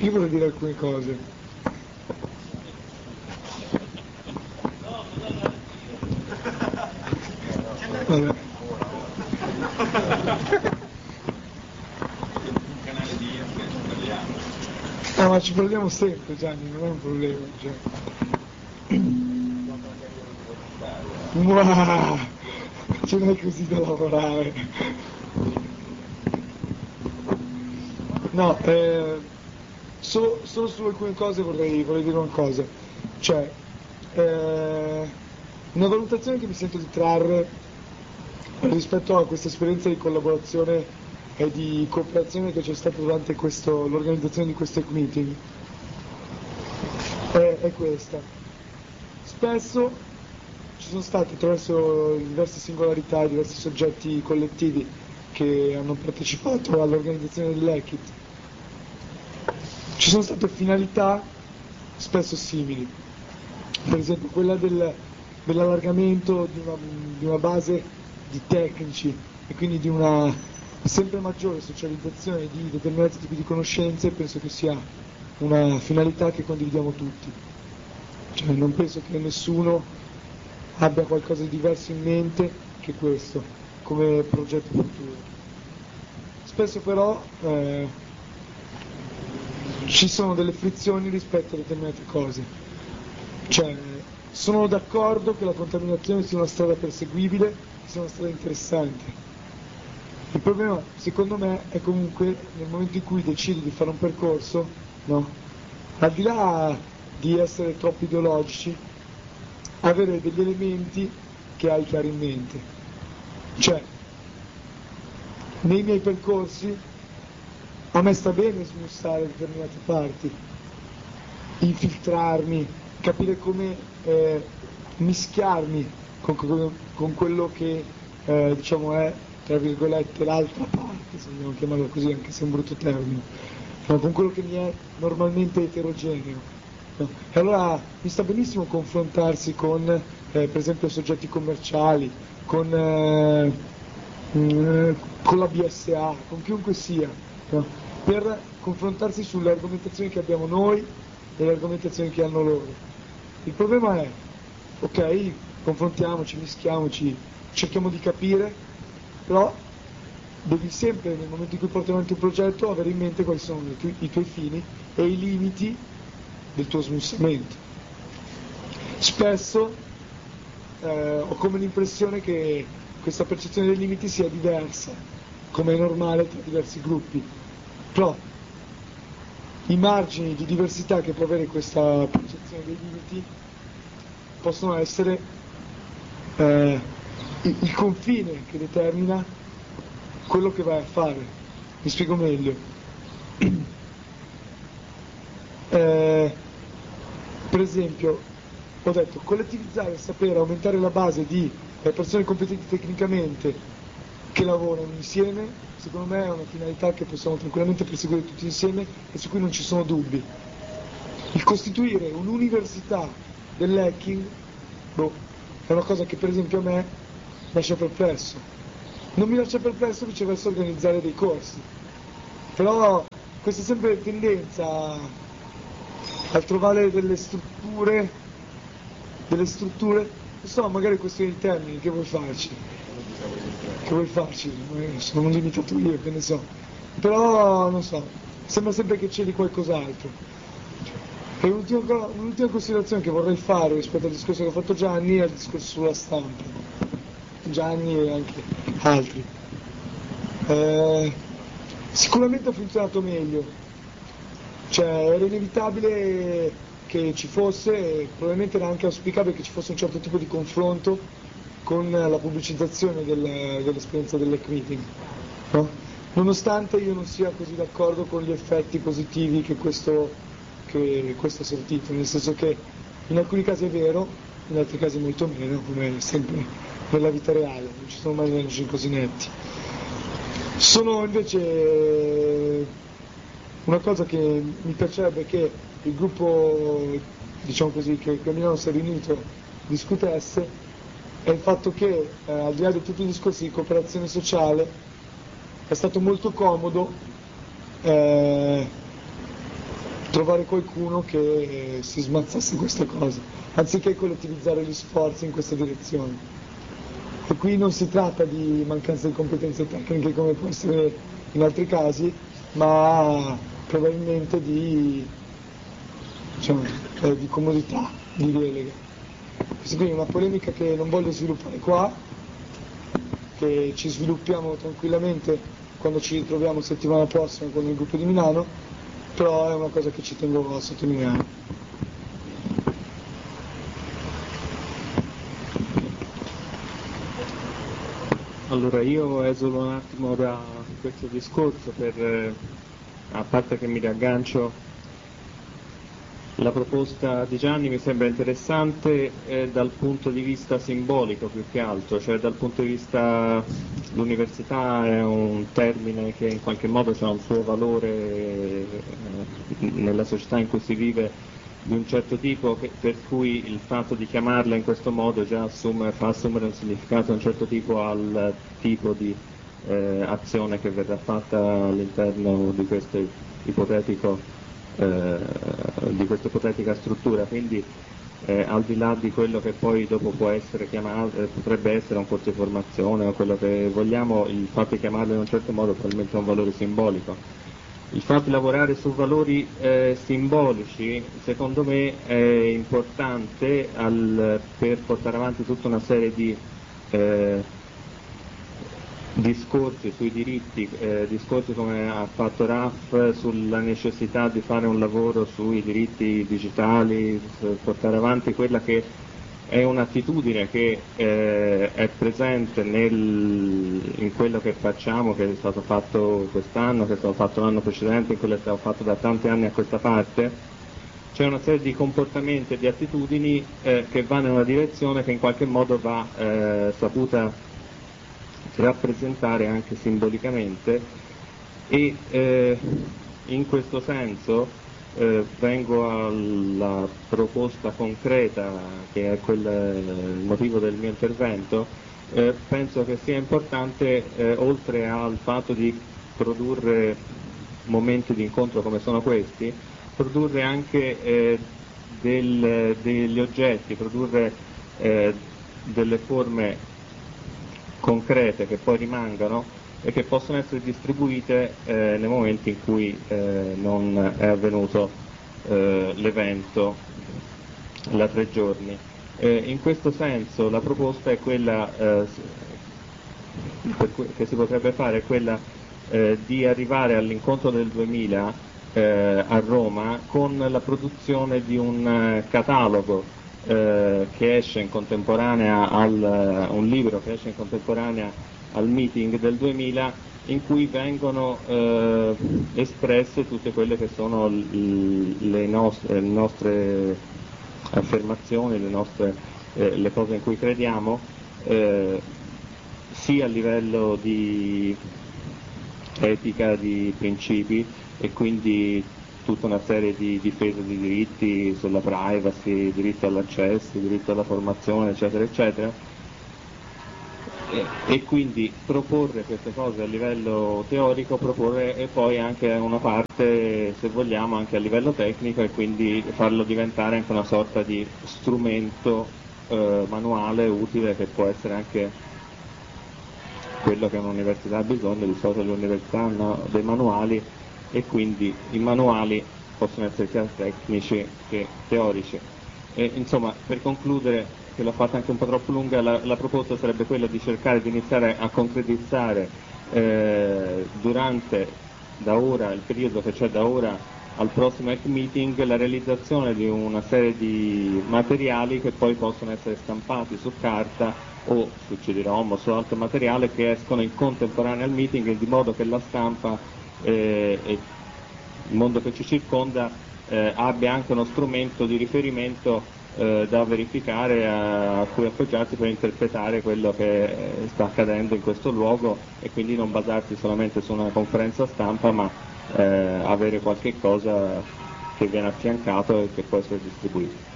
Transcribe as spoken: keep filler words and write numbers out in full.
Io vorrei dire alcune cose. Vabbè. Ah, ma ci parliamo sempre, Gianni, non è un problema, cioè. Wow, ce n'è così da lavorare. No, eh, solo, solo su alcune cose vorrei, vorrei dire una cosa. Cioè, eh, una valutazione che mi sento di trarre rispetto a questa esperienza di collaborazione e di cooperazione che c'è stata durante questo, l'organizzazione di questo meeting è, è questa. Spesso ci sono stati, attraverso diverse singolarità, diversi soggetti collettivi che hanno partecipato all'organizzazione dell'Ekit, ci sono state finalità spesso simili, per esempio quella del, dell'allargamento di una, di una base di tecnici e quindi di una sempre maggiore socializzazione di determinati tipi di conoscenze. Penso che sia una finalità che condividiamo tutti, cioè non penso che nessuno abbia qualcosa di diverso in mente che questo come progetto futuro. Spesso però eh, ci sono delle frizioni rispetto a determinate cose, cioè sono d'accordo che la contaminazione sia una strada perseguibile, sia una strada interessante. Il problema, secondo me, è comunque nel momento in cui decidi di fare un percorso, no? Al di là di essere troppo ideologici, avere degli elementi che hai chiari in mente. Cioè, nei miei percorsi a me sta bene smussare determinate parti, infiltrarmi, capire come eh, mischiarmi con, con, con quello che eh, diciamo è, tra virgolette, l'altra parte, se vogliamo chiamarlo così, anche se è un brutto termine, no, con quello che mi è normalmente eterogeneo. No? E allora mi sta benissimo confrontarsi con, eh, per esempio, soggetti commerciali, con, eh, mh, con la B S A, con chiunque sia, no? Per confrontarsi sulle argomentazioni che abbiamo noi e le argomentazioni che hanno loro. Il problema è, ok, confrontiamoci, mischiamoci, cerchiamo di capire, però devi sempre, nel momento in cui porti avanti un progetto, avere in mente quali sono i tuoi, i tuoi fini e i limiti del tuo smussamento. Spesso eh, ho come l'impressione che questa percezione dei limiti sia diversa, come è normale tra diversi gruppi, però i margini di diversità che può avere questa percezione dei limiti possono essere eh, il, il confine che determina quello che vai a fare. Mi spiego meglio. Eh, per esempio, ho detto collettivizzare il sapere, aumentare la base di persone competenti tecnicamente che lavorano insieme, secondo me è una finalità che possiamo tranquillamente perseguire tutti insieme e su cui non ci sono dubbi. Il costituire un'università dell'hacking, boh, è una cosa che per esempio a me lascia perplesso. Non mi lascia perplesso viceversa organizzare dei corsi, però questa sempre tendenza a, a trovare delle strutture, delle strutture, non so, magari questione di termini, che vuoi farci? Che vuoi farci? Sono un limitato io, che ne so. Però, non so, sembra sempre che c'è di qualcos'altro. E un'ultima, un'ultima considerazione che vorrei fare rispetto al discorso che ha fatto Gianni è il discorso sulla stampa. Gianni e anche altri. Eh, sicuramente ha funzionato meglio, cioè era inevitabile che ci fosse, e probabilmente era anche auspicabile che ci fosse un certo tipo di confronto con la pubblicizzazione del, dell'esperienza dell'Hack Meeting, no? Nonostante io non sia così d'accordo con gli effetti positivi che questo, che questo ha sortito, nel senso che in alcuni casi è vero, in altri casi molto meno, come sempre nella vita reale, non ci sono mai neanche così netti. Sono invece una cosa che mi piacerebbe che il gruppo, diciamo così, che a Milano si è riunito discutesse, è il fatto che eh, al di là di tutti i discorsi di cooperazione sociale è stato molto comodo eh, trovare qualcuno che si smazzasse questa cosa, anziché collettivizzare gli sforzi in questa direzione. E qui non si tratta di mancanza di competenze tecniche come può essere in altri casi, ma probabilmente di, diciamo, eh, di comodità, di delega. Questa qui è una polemica che non voglio sviluppare qua, che ci sviluppiamo tranquillamente quando ci ritroviamo settimana prossima con il gruppo di Milano, però è una cosa che ci tengo a sottolineare. Allora io esolo un attimo da questo discorso per, eh, a parte che mi riaggancio, la proposta di Gianni mi sembra interessante eh, dal punto di vista simbolico più che altro, cioè dal punto di vista l'università è un termine che in qualche modo ha un suo valore eh, nella società in cui si vive di un certo tipo, che, per cui il fatto di chiamarla in questo modo già assume, fa assumere un significato di un certo tipo al tipo di eh, azione che verrà fatta all'interno di questo ipotetico eh, di questa ipotetica struttura, quindi eh, al di là di quello che poi dopo può essere chiamato, eh, potrebbe essere un corso di formazione o quello che vogliamo, il fatto di chiamarlo in un certo modo probabilmente ha un valore simbolico. Il fatto di lavorare su valori eh, simbolici secondo me è importante al, per portare avanti tutta una serie di eh, discorsi sui diritti, eh, discorsi come ha fatto Raf sulla necessità di fare un lavoro sui diritti digitali, portare avanti quella che è un'attitudine che eh, è presente nel, in quello che facciamo, che è stato fatto quest'anno, che è stato fatto l'anno precedente, in quello che è stato fatto da tanti anni a questa parte. C'è una serie di comportamenti e di attitudini eh, che vanno in una direzione che in qualche modo va eh, saputa rappresentare anche simbolicamente e eh, in questo senso Eh, vengo alla proposta concreta che è quel, il motivo del mio intervento. Eh, penso che sia importante, eh, oltre al fatto di produrre momenti di incontro come sono questi, produrre anche eh, del, degli oggetti, produrre eh, delle forme concrete che poi rimangano e che possono essere distribuite eh, nei momenti in cui eh, non è avvenuto eh, l'evento da tre giorni. Eh, in questo senso la proposta è quella eh, per cui, che si potrebbe fare è quella eh, di arrivare all'incontro del duemila eh, a Roma con la produzione di un eh, catalogo eh, che esce in contemporanea al un libro che esce in contemporanea al meeting del duemila, in cui vengono eh, espresse tutte quelle che sono l- le, nostre, le nostre affermazioni, le, nostre, eh, le cose in cui crediamo, eh, sia a livello di etica, di principi e quindi tutta una serie di difese di diritti sulla privacy, diritto all'accesso, diritto alla formazione, eccetera, eccetera. E quindi proporre queste cose a livello teorico, proporre e poi anche una parte, se vogliamo, anche a livello tecnico e quindi farlo diventare anche una sorta di strumento eh, manuale utile che può essere anche quello che un'università ha bisogno. Di solito le università hanno dei manuali e quindi i manuali possono essere sia tecnici che teorici. E, insomma, per concludere, che l'ho fatta anche un po' troppo lunga, la, la proposta sarebbe quella di cercare di iniziare a concretizzare eh, durante, da ora, il periodo che c'è da ora al prossimo hack meeting, la realizzazione di una serie di materiali che poi possono essere stampati su carta o su C D ROM o su altro materiale che escono in contemporanea al meeting, di modo che la stampa eh, e il mondo che ci circonda eh, abbia anche uno strumento di riferimento Eh, da verificare, a, a cui appoggiarsi per interpretare quello che eh, sta accadendo in questo luogo e quindi non basarsi solamente su una conferenza stampa, ma eh, avere qualche cosa che viene affiancato e che può essere distribuito.